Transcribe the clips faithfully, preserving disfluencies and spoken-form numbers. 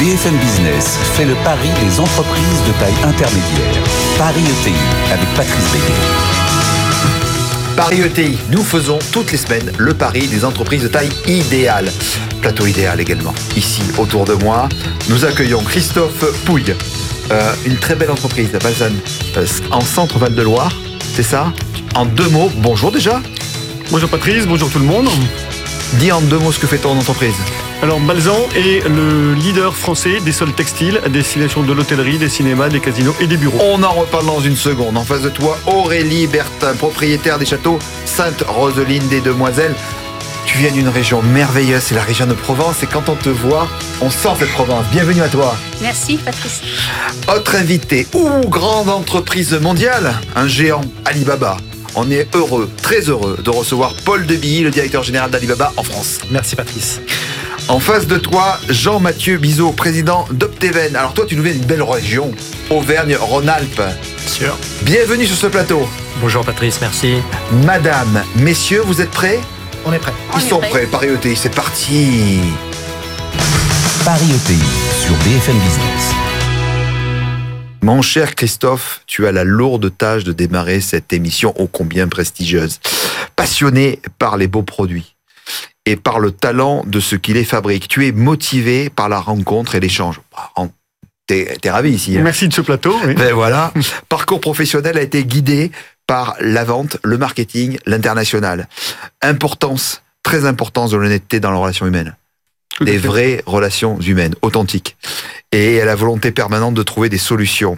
B F M Business fait le pari des entreprises de taille intermédiaire. Paris E T I avec Patrice Béguet. Paris E T I, nous faisons toutes les semaines le pari des entreprises de taille idéale. Plateau idéal également. Ici, autour de moi, nous accueillons Christophe Pouille. Euh, une très belle entreprise à Balzane, euh, en centre Val-de-Loire, c'est ça? En deux mots, bonjour déjà. Bonjour Patrice, bonjour tout le monde. Dis en deux mots ce que fait ton entreprise. Alors Balzan est le leader français des sols textiles à destination de l'hôtellerie, des cinémas, des casinos et des bureaux. On en reparle dans une seconde. En face de toi, Aurélie Bertin, propriétaire des châteaux Sainte-Roseline des Demoiselles. Tu viens d'une région merveilleuse, c'est la région de Provence, et quand on te voit, on sent cette Provence. Bienvenue à toi. Merci Patrice. Autre invité, ou grande entreprise mondiale, un géant, Alibaba. On est heureux, très heureux de recevoir Paul Debilly, le directeur général d'Alibaba en France. Merci Patrice. En face de toi, Jean-Mathieu Bizot, président d'Opteven. Alors toi, tu nous viens d'une belle région, Auvergne-Rhône-Alpes. Bien sûr. Bienvenue sur ce plateau. Bonjour Patrice, merci. Madame, messieurs, vous êtes prêts? On est prêts. Ils sont prêts. prêts, Paris E T I, c'est parti. Paris E T I sur B F M Business. Mon cher Christophe, tu as la lourde tâche de démarrer cette émission ô combien prestigieuse. Passionné par les beaux produits et par le talent de ce qui les fabrique. Tu es motivé par la rencontre et l'échange. T'es, t'es ravi ici. Hein? Merci de ce plateau. Oui. Ben voilà. Parcours professionnel a été guidé par la vente, le marketing, l'international. Importance, très importance de l'honnêteté dans la relation humaine. Tout Des vraies relations humaines, authentiques. Et la volonté permanente de trouver des solutions.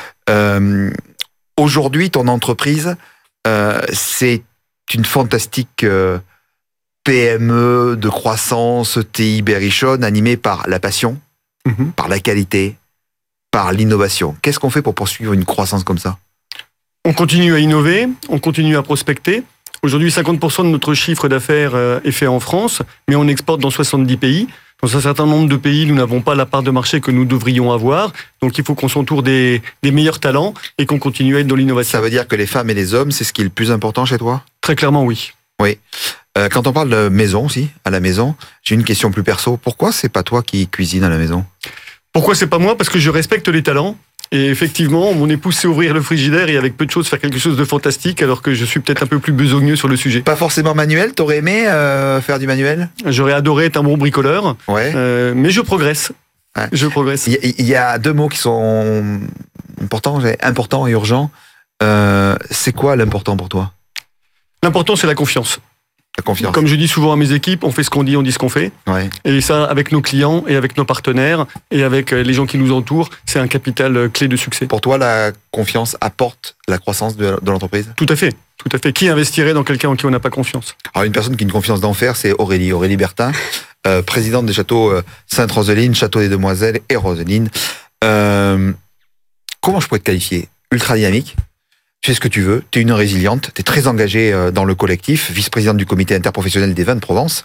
Euh, aujourd'hui, ton entreprise, euh, c'est une fantastique euh, P M E de croissance, T I berrichonne, animée par la passion, mm-hmm. par la qualité, par l'innovation. Qu'est-ce qu'on fait pour poursuivre une croissance comme ça? On continue à innover, on continue à prospecter. Aujourd'hui, cinquante pour cent de notre chiffre d'affaires est fait en France, mais on exporte dans soixante-dix pays. Dans un certain nombre de pays, nous n'avons pas la part de marché que nous devrions avoir. Donc il faut qu'on s'entoure des, des meilleurs talents et qu'on continue à être dans l'innovation. Ça veut dire que les femmes et les hommes, c'est ce qui est le plus important chez toi? Très clairement, oui. Oui. Euh, quand on parle de maison aussi, à la maison, j'ai une question plus perso. Pourquoi c'est pas toi qui cuisine à la maison? Pourquoi c'est pas moi? Parce que je respecte les talents. Et effectivement, mon épouse sait ouvrir le frigidaire et avec peu de choses faire quelque chose de fantastique, alors que je suis peut-être un peu plus besogneux sur le sujet. Pas forcément manuel, t'aurais aimé euh, faire du manuel? J'aurais adoré être un bon bricoleur, ouais. euh, mais je progresse. Ouais. Je progresse. Il y, y a deux mots qui sont importants, important et urgent. Euh, c'est quoi l'important pour toi? L'important, c'est la confiance. La confiance. Comme je dis souvent à mes équipes, on fait ce qu'on dit, on dit ce qu'on fait. Ouais. Et ça, avec nos clients et avec nos partenaires et avec les gens qui nous entourent, c'est un capital clé de succès. Pour toi, la confiance apporte la croissance de, de l'entreprise? Tout à fait. Tout à fait. Qui investirait dans quelqu'un en qui on n'a pas confiance? Alors, une personne qui a une confiance d'enfer, c'est Aurélie. Aurélie Bertin, euh, présidente des châteaux Sainte-Roseline, Château des Demoiselles et Roseline. Euh, comment je pourrais te qualifier? Ultra dynamique. Tu fais ce que tu veux, tu es une résiliente, tu es très engagée dans le collectif, vice-présidente du comité interprofessionnel des vins de Provence,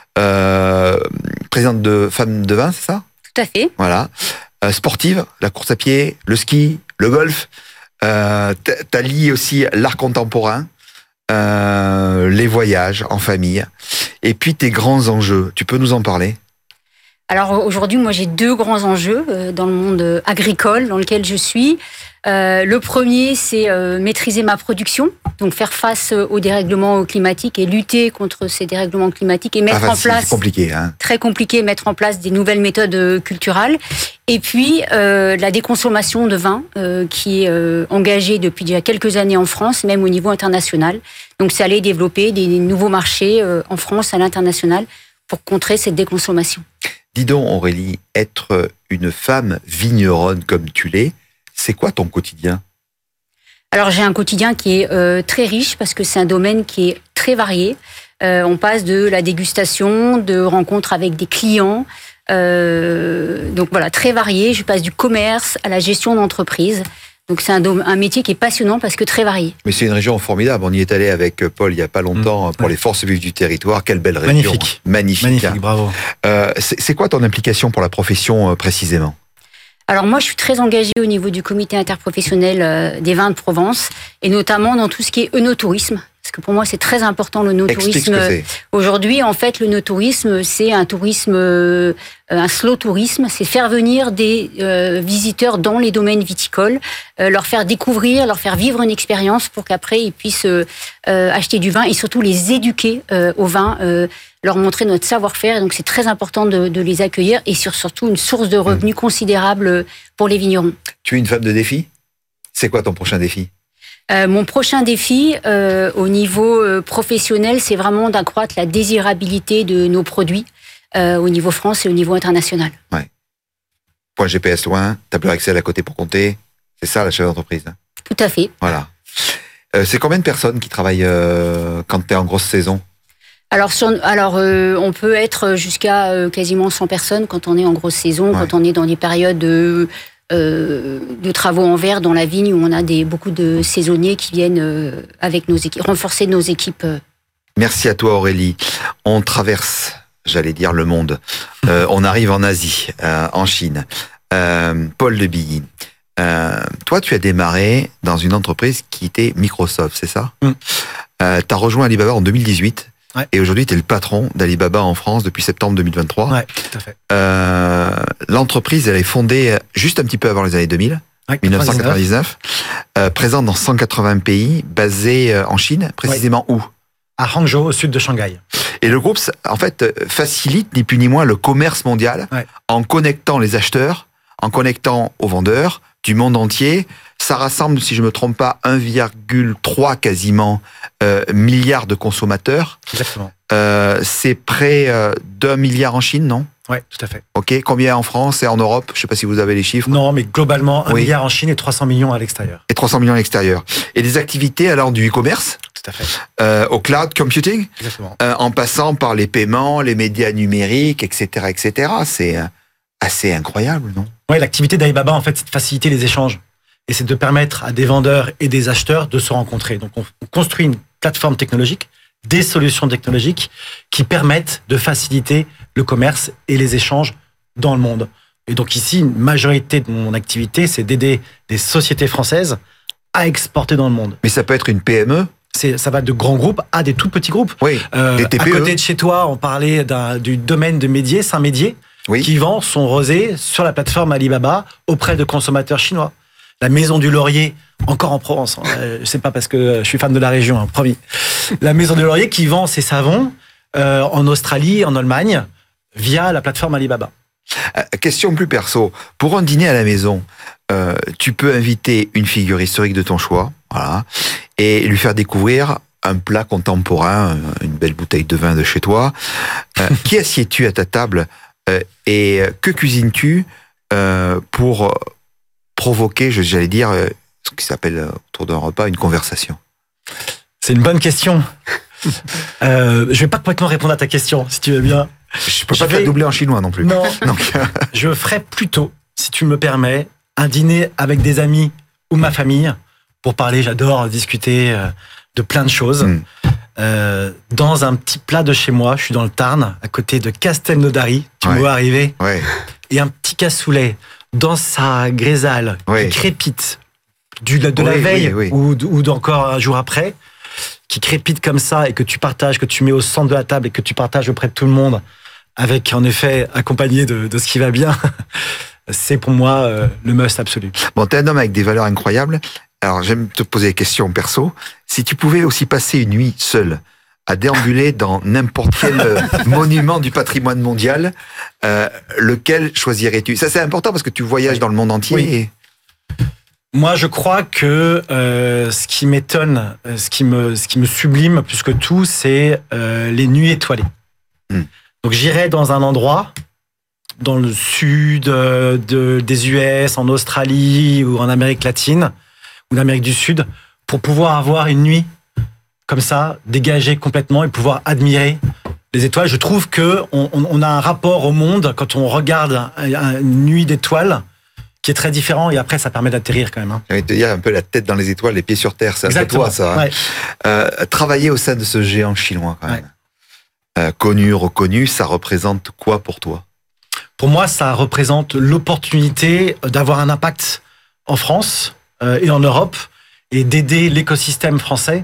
euh, présidente de Femmes de Vin, c'est ça? Tout à fait. Voilà. Euh, sportive, la course à pied, le ski, le golf. Euh, t'as lié aussi l'art contemporain, euh, les voyages en famille, et puis tes grands enjeux. Tu peux nous en parler? Alors aujourd'hui, moi j'ai deux grands enjeux euh, dans le monde agricole dans lequel je suis. Euh, le premier, c'est euh, maîtriser ma production, donc faire face aux dérèglements climatiques et lutter contre ces dérèglements climatiques et mettre ah, en place... C'est compliqué, hein. Très compliqué, mettre en place des nouvelles méthodes culturelles. Et puis, euh, la déconsommation de vin, euh, qui est euh, engagée depuis déjà quelques années en France, même au niveau international. Donc, c'est aller développer des nouveaux marchés euh, en France, à l'international, pour contrer cette déconsommation. Dis donc, Aurélie, être une femme vigneronne comme tu l'es, c'est quoi ton quotidien? Alors, j'ai un quotidien qui est euh, très riche parce que c'est un domaine qui est très varié. Euh, on passe de la dégustation, de rencontres avec des clients. Euh, donc voilà, très varié. Je passe du commerce à la gestion d'entreprise. Donc c'est un, un métier qui est passionnant parce que très varié. Mais c'est une région formidable. On y est allé avec Paul il n'y a pas longtemps mmh, pour ouais. les forces vives du territoire. Quelle belle région. Magnifique. Magnifique. Magnifique, bravo. Euh, c'est, c'est quoi ton implication pour la profession euh, précisément? Alors moi, je suis très engagée au niveau du comité interprofessionnel des vins de Provence, et notamment dans tout ce qui est œnotourisme. parce que pour moi c'est très important le Explique ce no-tourisme. que c'est. Aujourd'hui, en fait, le no-tourisme, c'est un tourisme, euh, un slow tourisme, c'est faire venir des euh, visiteurs dans les domaines viticoles, euh, leur faire découvrir, leur faire vivre une expérience pour qu'après ils puissent euh, euh, acheter du vin et surtout les éduquer euh, au vin, euh, leur montrer notre savoir-faire. Et donc c'est très important de, de les accueillir et sur, surtout une source de revenus mmh. considérable pour les vignerons. Tu es une femme de défi ? C'est quoi ton prochain défi ? Euh, mon prochain défi, euh, au niveau euh, professionnel, c'est vraiment d'accroître la désirabilité de nos produits euh, au niveau France et au niveau international. Ouais. Point G P S loin, tableur Excel à côté pour compter, c'est ça la chef d'entreprise. Hein. Tout à fait. Voilà. Euh, c'est combien de personnes qui travaillent euh, quand tu es en grosse saison ? Alors, sur, alors euh, on peut être jusqu'à euh, quasiment cent personnes quand on est en grosse saison, ouais. quand on est dans des périodes de... Euh, de travaux en verre dans la vigne où on a des, beaucoup de saisonniers qui viennent euh, avec nos équipes, renforcer nos équipes. Euh. Merci à toi Aurélie. On traverse, j'allais dire, le monde. Euh, on arrive en Asie, euh, en Chine. Euh, Paul de Billy, euh, toi tu as démarré dans une entreprise qui était Microsoft, c'est ça ? mm. euh, Tu as rejoint Alibaba en deux mille dix-huit. Ouais. Et aujourd'hui, tu es le patron d'Alibaba en France depuis septembre deux mille vingt-trois. Ouais, tout à fait. Euh, l'entreprise, elle est fondée juste un petit peu avant les années deux mille, ouais, dix-neuf cent quatre-vingt-dix-neuf, euh, présente dans cent quatre-vingts pays, basée en Chine, précisément ouais. où ? À Hangzhou, au sud de Shanghai. Et le groupe, en fait, facilite ni plus ni moins le commerce mondial ouais. en connectant les acheteurs, en connectant aux vendeurs du monde entier. Ça rassemble, si je me trompe pas, un virgule trois quasiment euh, milliard de consommateurs. Exactement. Euh, c'est près euh, d'un milliard en Chine, non ? Oui, tout à fait. Ok. Combien en France et en Europe ? Je sais pas si vous avez les chiffres. Non, mais globalement, un oui. milliard en Chine et trois cents millions à l'extérieur. Et trois cents millions à l'extérieur. Et des activités alors du e-commerce ? Tout à fait. Euh, au cloud computing ? Exactement. Euh, en passant par les paiements, les médias numériques, et cetera, et cetera. C'est euh, assez incroyable, non ? Oui, l'activité d'Alibaba, en fait, c'est de faciliter les échanges. Et c'est de permettre à des vendeurs et des acheteurs de se rencontrer. Donc, on construit une plateforme technologique, des solutions technologiques qui permettent de faciliter le commerce et les échanges dans le monde. Et donc ici, une majorité de mon activité, c'est d'aider des sociétés françaises à exporter dans le monde. Mais ça peut être une P M E ? C'est, ça va de grands groupes à des tout petits groupes. Oui, euh, des T P E. À côté de chez toi, on parlait d'un, du domaine de Médier, Saint-Médier, oui. qui vend son rosé sur la plateforme Alibaba auprès de consommateurs chinois. La Maison du Laurier, encore en Provence. Euh, c'est pas parce que je suis fan de la région, hein, promis. La Maison du Laurier qui vend ses savons euh, en Australie, en Allemagne, via la plateforme Alibaba. Euh, question plus perso. Pour un dîner à la maison, euh, tu peux inviter une figure historique de ton choix, voilà, et lui faire découvrir un plat contemporain, une belle bouteille de vin de chez toi. Euh, qui assieds-tu à ta table euh, et que cuisines-tu euh, pour provoquer, j'allais dire, ce qui s'appelle autour d'un repas, une conversation ? C'est une bonne question. euh, je vais pas complètement répondre à ta question, si tu veux bien. Je peux je pas vais... te la doubler en chinois non plus. Non. Donc, je ferai plutôt, si tu me permets, un dîner avec des amis ou ma famille pour parler. J'adore discuter de plein de choses. Mm. Euh, dans un petit plat de chez moi, je suis dans le Tarn, à côté de Castelnaudary. Tu ouais. me vois arriver. Ouais. Et un petit cassoulet dans sa grézale oui. qui crépite du, de la oui, veille oui, oui. ou, ou d'encore un jour après, qui crépite comme ça et que tu partages, que tu mets au centre de la table et que tu partages auprès de tout le monde, avec en effet accompagné de, de ce qui va bien, c'est pour moi euh, le must absolu. Bon, t'es un homme avec des valeurs incroyables. Alors j'aime te poser des questions perso. Si tu pouvais aussi passer une nuit seule à déambuler dans n'importe quel monument du patrimoine mondial, euh, lequel choisirais-tu ? Ça, c'est important parce que tu voyages dans le monde entier. Oui. Et... Moi, je crois que euh, ce qui m'étonne, ce qui me, ce qui me sublime plus que tout, c'est euh, les nuits étoilées. Hmm. Donc, j'irais dans un endroit, dans le sud de, des U S, en Australie ou en Amérique latine ou en Amérique du Sud, pour pouvoir avoir une nuit comme ça, dégager complètement et pouvoir admirer les étoiles. Je trouve que on, on a un rapport au monde quand on regarde une nuit d'étoiles qui est très différent et après ça permet d'atterrir quand même. Hein. J'ai envie de te dire un peu la tête dans les étoiles, les pieds sur terre, c'est un peu toi ça. Hein. Ouais. Euh, travailler au sein de ce géant chinois quand même, ouais. euh, connu, reconnu, ça représente quoi pour toi ? Pour moi, ça représente l'opportunité d'avoir un impact en France euh, et en Europe et d'aider l'écosystème français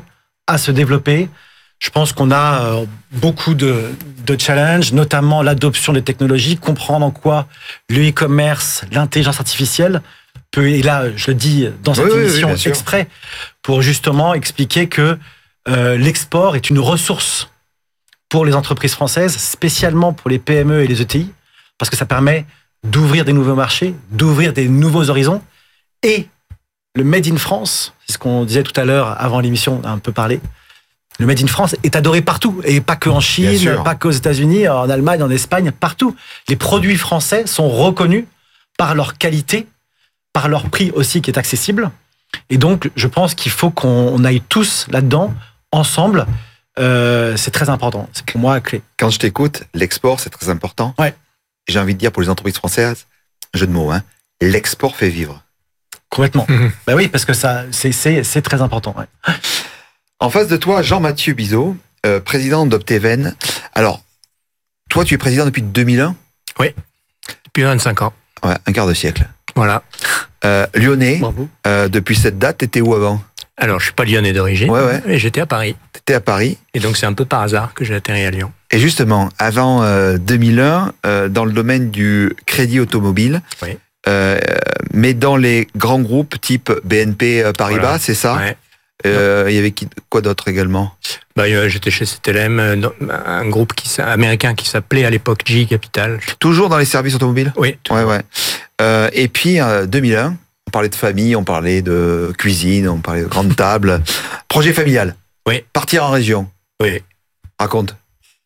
à se développer. Je pense qu'on a euh, beaucoup de, de challenges, notamment l'adoption des technologies, comprendre en quoi le e-commerce, l'intelligence artificielle peut, et là je le dis dans cette oui, émission oui, oui, exprès, pour justement expliquer que euh, l'export est une ressource pour les entreprises françaises, spécialement pour les P M E et les E T I, parce que ça permet d'ouvrir des nouveaux marchés, d'ouvrir des nouveaux horizons, et le Made in France, c'est ce qu'on disait tout à l'heure avant l'émission, on a un peu parlé. Le Made in France est adoré partout, et pas que en Chine, pas qu'aux États-Unis, en Allemagne, en Espagne, partout. Les produits français sont reconnus par leur qualité, par leur prix aussi qui est accessible. Et donc, je pense qu'il faut qu'on aille tous là-dedans, ensemble. Euh, c'est très important. C'est pour moi la clé. Quand je t'écoute, l'export, c'est très important. Ouais. J'ai envie de dire pour les entreprises françaises, jeu de mots, hein, l'export fait vivre. Complètement. Mmh. Ben oui, parce que ça, c'est, c'est, c'est très important. Ouais. En face de toi, Jean-Mathieu Bizot, euh, président d'Opteven. Alors, toi, tu es président depuis deux mille un ? Oui, depuis vingt-cinq ans. Ouais, un quart de siècle. Voilà. Euh, Lyonnais, Bravo. Euh, depuis cette date, t'étais où avant ? Alors, je suis pas lyonnais d'origine, Ouais, ouais. mais j'étais à Paris. T'étais à Paris. Et donc, c'est un peu par hasard que j'ai atterri à Lyon. Et justement, avant euh, deux mille un, euh, dans le domaine du crédit automobile, Oui. euh, mais dans les grands groupes type B N P Paribas, Voilà. c'est ça ? Ouais. Euh, il y avait qui, quoi d'autre également ? Bah, euh, j'étais chez C T L M, euh, dans- un groupe qui, s'a- américain qui s'appelait à l'époque G Capital. Toujours dans les services automobiles ? Oui. Ouais, ouais. Euh, et puis, euh, deux mille un, on parlait de famille, on parlait de cuisine, on parlait de grande table. Projet familial. Oui. Partir en région. Oui. Raconte.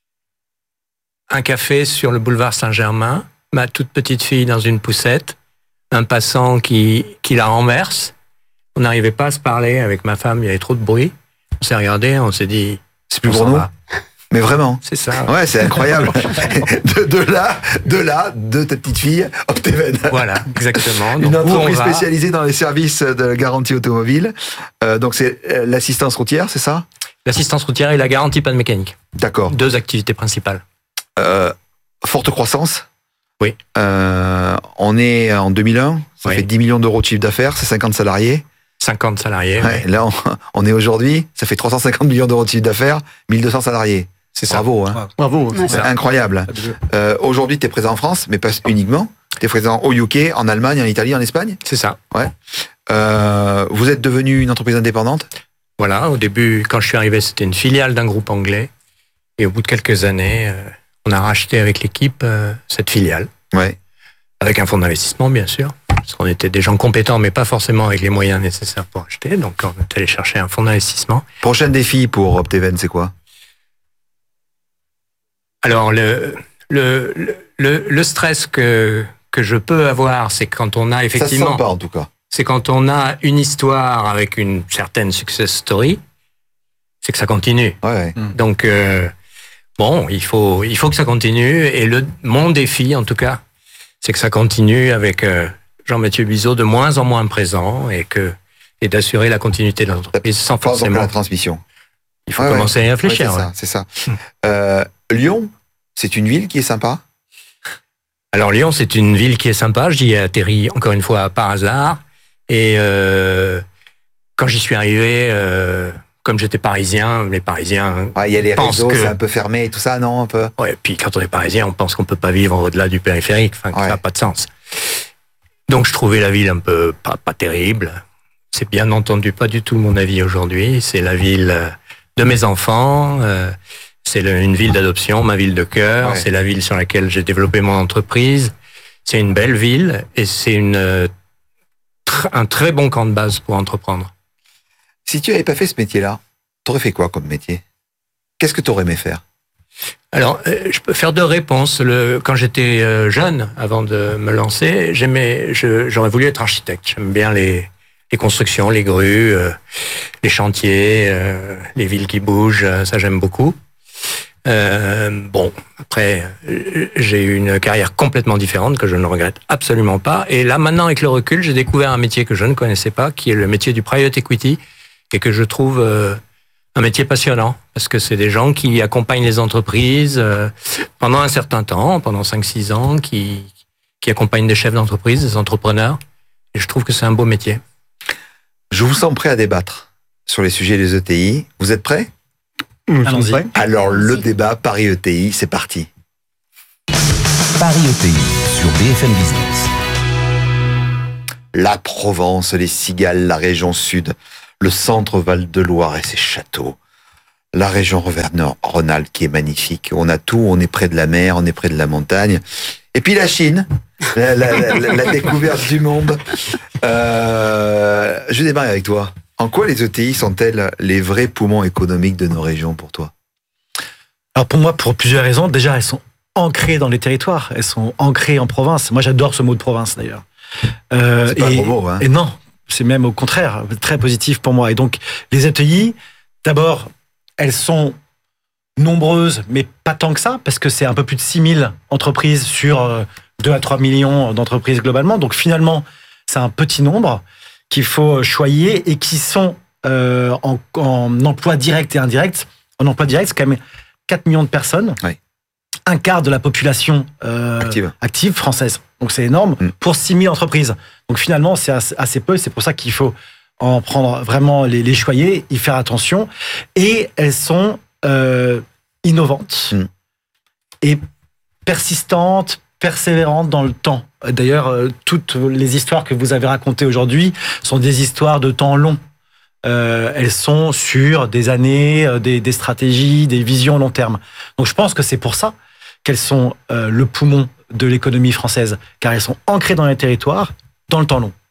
Un café sur le boulevard Saint-Germain, ma toute petite fille dans une poussette, un passant qui, qui la renverse. On n'arrivait pas à se parler avec ma femme, il y avait trop de bruit. On s'est regardé, on s'est dit, C'est plus on pour s'en nous. va. Mais vraiment. C'est ça. Ouais, c'est incroyable. de, de là, de là, de ta petite fille, Opteven. Voilà, exactement. Une Donc, où on entreprise va spécialisée dans les services de la garantie automobile. Euh, donc c'est euh, l'assistance routière, c'est ça ? L'assistance routière et la garantie panne mécanique. D'accord. Deux activités principales. Euh, forte croissance. Oui. Euh, on est en deux mille un, ça Oui. fait dix millions d'euros de chiffre d'affaires, c'est cinquante salariés. cinquante salariés. Ouais, oui. là, on, on est aujourd'hui, ça fait trois cent cinquante millions d'euros de chiffre d'affaires, mille deux cents salariés. C'est ça. Bravo, hein. Bravo. Ouais. C'est incroyable. Euh, aujourd'hui, tu es présent en France, mais pas uniquement. Tu es présent au U K, en Allemagne, en Italie, en Espagne. C'est ça. Euh, vous êtes devenu une entreprise indépendante ? Voilà, au début, quand je suis arrivé, c'était une filiale d'un groupe anglais. Et au bout de quelques années, euh, on a racheté avec l'équipe euh, cette filiale. Ouais. Avec un fonds d'investissement, bien sûr. Parce qu'on était des gens compétents, mais pas forcément avec les moyens nécessaires pour acheter. Donc, on est allé chercher un fonds d'investissement. Prochain défi pour Opteven, c'est quoi ? Alors, le, le, le, le stress que, que je peux avoir, c'est quand on a Ça se effectivement... sent pas, en tout cas. c'est quand on a une histoire avec une certaine success story, c'est que ça continue. Ouais. Donc, euh, bon, il faut, il faut que ça continue. Et le, mon défi, en tout cas, c'est que ça continue avec euh, Jean-Mathieu Bizot de moins en moins présent et, que, et d'assurer la continuité de l'entreprise sans Pas encore forcément... la transmission. Il faut Ouais, commencer à y Ouais, réfléchir. c'est ouais. ça, c'est ça. Euh, Lyon, c'est une ville qui est sympa. Alors Lyon, c'est une ville qui est sympa. J'y ai atterri encore une fois par hasard. Et euh, quand j'y suis arrivé, euh, comme j'étais parisien, les Parisiens... Ah, il y a les pense réseaux, que- c'est un peu fermé et tout ça, non, un peu. Ouais, puis quand on est parisien, on pense qu'on peut pas vivre au-delà du périphérique. Enfin, que Ouais. ça n'a pas de sens. Donc je trouvais la ville un peu pas, pas terrible. C'est bien entendu pas du tout mon avis aujourd'hui. C'est la ville euh, de mes enfants. euh, C'est le- une ville d'adoption, ma ville de cœur. Ouais. C'est la ville sur laquelle j'ai développé mon entreprise. C'est une belle ville et c'est une euh, tr- un très bon camp de base pour entreprendre. Si tu avais pas fait ce métier-là, t'aurais fait quoi comme métier ? Qu'est-ce que t'aurais aimé faire ? Alors, euh, je peux faire deux réponses. Le, quand j'étais euh, jeune, avant de me lancer, j'aimais, je, j'aurais voulu être architecte. J'aime bien les, les constructions, les grues, euh, les chantiers, euh, les villes qui bougent. euh, Ça, j'aime beaucoup. Euh, bon, après, euh, j'ai eu une carrière complètement différente que je ne regrette absolument pas. Et là, maintenant, avec le recul, j'ai découvert un métier que je ne connaissais pas, qui est le métier du private equity, et que je trouve euh, un métier passionnant, parce que c'est des gens qui accompagnent les entreprises euh, pendant un certain temps, pendant cinq six ans, qui, qui accompagnent des chefs d'entreprise, des entrepreneurs. Et je trouve que c'est un beau métier. Je vous sens prêt à débattre sur les sujets des E T I. Vous êtes prêts ? Nous sommes Allons-y. prêts. Alors, le débat Paris E T I, c'est parti. Paris E T I sur B F M Business. La Provence, les Cigales, la région sud, le centre Val-de-Loire et ses châteaux, la région Auvergne-Rhône-Alpes qui est magnifique. On a tout, on est près de la mer, on est près de la montagne. Et puis la Chine, la, la, la, la découverte du monde. Euh, je vais démarrer avec toi. En quoi les E T I sont-elles les vrais poumons économiques de nos régions pour toi ? Alors pour moi, pour plusieurs raisons. Déjà, elles sont ancrées dans les territoires. Elles sont ancrées en province. Moi, j'adore ce mot de province, d'ailleurs. Euh, C'est pas et, un gros mot, hein. et non, c'est même au contraire très positif pour moi. Et donc, les E T I, d'abord, elles sont nombreuses, mais pas tant que ça, parce que c'est un peu plus de six mille entreprises sur euh, deux à trois millions d'entreprises globalement. Donc finalement, c'est un petit nombre qu'il faut choyer et qui sont euh, en, en emploi direct et indirect. En emploi direct, c'est quand même quatre millions de personnes. Oui. Un quart de la population euh, Active. active française. Donc c'est énorme Mm. pour six mille entreprises. Donc finalement, c'est assez, assez peu. C'est pour ça qu'il faut en prendre vraiment les, les choyer, y faire attention. Et elles sont euh, innovantes Mm. et persistantes, persévérantes dans le temps. D'ailleurs, euh, toutes les histoires que vous avez racontées aujourd'hui sont des histoires de temps long. Euh, elles sont sur des années, euh, des, des stratégies, des visions long terme. Donc je pense que c'est pour ça qu'elles sont euh, le poumon de l'économie française, car elles sont ancrées dans les territoires, dans le temps long.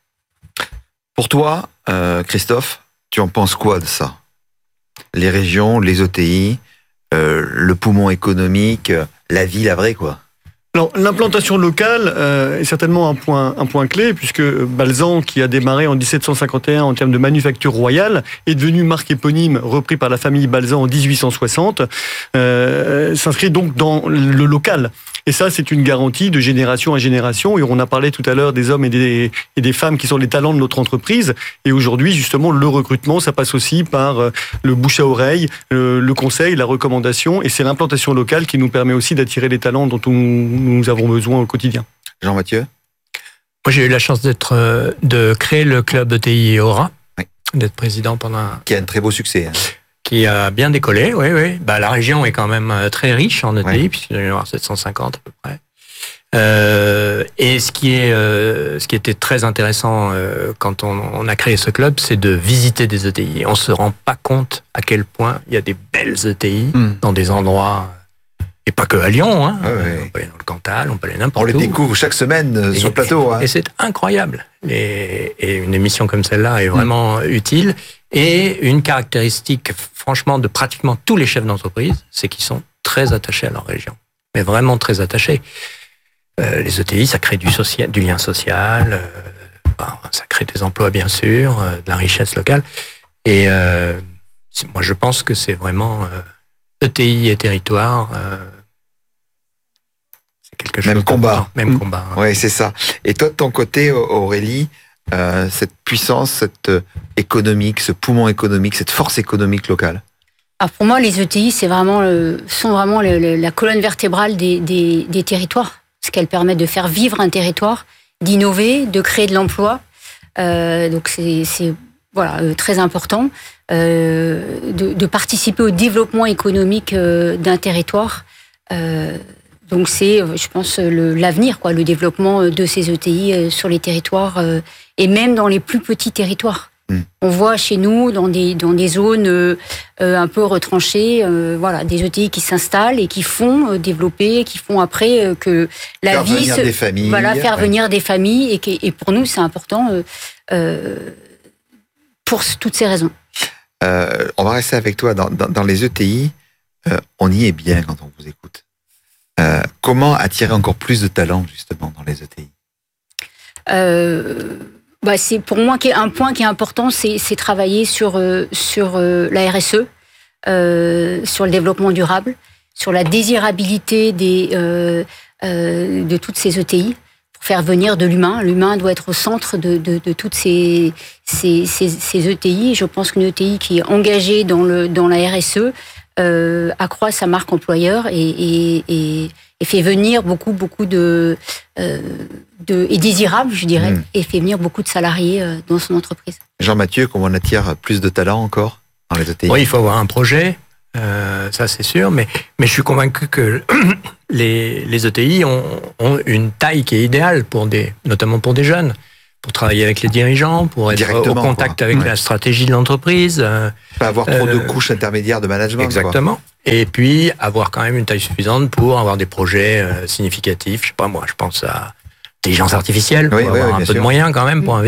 Pour toi, euh, Christophe, tu en penses quoi de ça ? Les régions, les E T I, euh, le poumon économique, euh, la vie, la vraie, quoi. Alors, l'implantation locale euh, est certainement un point, un point clé, puisque Balzan, qui a démarré en dix-sept cent cinquante et un en termes de manufacture royale, est devenu marque éponyme repris par la famille Balzan en dix-huit cent soixante, euh, s'inscrit donc dans le local. Et ça, c'est une garantie de génération à génération. Et on a parlé tout à l'heure des hommes et des, et des femmes qui sont les talents de notre entreprise. Et aujourd'hui, justement, le recrutement, ça passe aussi par le bouche à oreille, le, le conseil, la recommandation. Et c'est l'implantation locale qui nous permet aussi d'attirer les talents dont on, nous avons besoin au quotidien. Jean-Mathieu ? Moi, j'ai eu la chance d'être, euh, de créer le club E T I Aura, Oui. d'être président pendant un, Qui a un très beau succès. Hein. qui a bien décollé, oui, oui. Bah, la région est quand même euh, très riche en E T I, Ouais. puisqu'il doit y en avoir sept cent cinquante à peu près. Euh, et ce qui est, euh, ce qui était très intéressant euh, quand on, on a créé ce club, c'est de visiter des E T I. On se rend pas compte à quel point il y a des belles E T I Mm. dans des endroits, et pas que à Lyon, hein. Ouais, ouais. On peut aller dans le Cantal, on peut aller On n'importe les où. découvre chaque semaine euh, sur le plateau. Hein. Et c'est incroyable. Et, et une émission comme celle-là est vraiment utile. Et une caractéristique, franchement, de pratiquement tous les chefs d'entreprise, c'est qu'ils sont très attachés à leur région. Mais vraiment très attachés. Euh, les E T I, ça crée du, social, du lien social, euh, bah, ça crée des emplois, bien sûr, euh, de la richesse locale. Et euh, c'est- moi, je pense que c'est vraiment euh, E T I et territoire. Euh, c'est quelque chose Même combat. d'important. Même Mm. combat. hein. Ouais, c'est ça. Et toi, de ton côté, Aurélie, euh, cette puissance, cette euh, économique, ce poumon économique, cette force économique locale. Alors pour moi, les E T I, c'est vraiment le, sont vraiment le- le- la colonne vertébrale des, des, des territoires, parce qu'elles permettent de faire vivre un territoire, d'innover, de créer de l'emploi. Euh, donc c'est c'est, voilà euh, très important euh, de, de participer au développement économique euh, d'un territoire. Euh, donc c'est, euh, je pense, le- l'avenir, quoi, le développement de ces E T I euh, sur les territoires euh, et même dans les plus petits territoires. Mm. On voit chez nous, dans des, dans des zones euh, euh, un peu retranchées, euh, voilà, des E T I qui s'installent et qui font euh, développer, qui font après euh, que la Faire vie venir se, des familles. voilà, faire Ouais. venir des familles et, qui- et pour nous c'est important euh, euh, pour toutes ces raisons. Euh, on va rester avec toi. Dans, dans, dans les E T I, euh, on y est bien quand on vous écoute. Euh, comment attirer encore plus de talents, justement, dans les E T I ? Euh, bah c'est pour moi qui est un point qui est important, c'est, c'est travailler sur euh, sur euh, la R S E, euh, sur le développement durable, sur la désirabilité des euh, euh, de toutes ces E T I pour faire venir de l'humain. L'humain doit être au centre de de, de toutes ces ces, ces ces E T I. Je pense qu'une E T I qui est engagée dans le dans la R S E euh, accroît sa marque employeur et, et, et, et fait venir beaucoup, beaucoup de, euh, de et désirable, je dirais, mmh. et fait venir beaucoup de salariés euh, dans son entreprise. Jean-Mathieu, comment on attire plus de talents encore dans les E T I? Oui, il faut avoir un projet, euh, ça c'est sûr, mais, mais je suis convaincu que les, les E T I ont, ont une taille qui est idéale, pour des, notamment pour des jeunes, pour travailler avec les dirigeants, pour être au contact quoi. avec ouais. la stratégie de l'entreprise. Euh, Pas avoir trop euh, de couches intermédiaires de management. Exactement. Quoi. Et puis avoir quand même une taille suffisante pour avoir des projets euh, significatifs. Je sais pas moi, je pense à l'intelligence artificielle, pour oui, avoir oui, un peu sûr. de moyens quand même pour